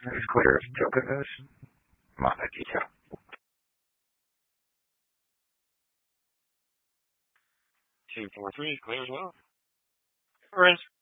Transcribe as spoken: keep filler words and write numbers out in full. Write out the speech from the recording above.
It's clear as Joker's. Mata Kita. Team four three is clear as well. We're in.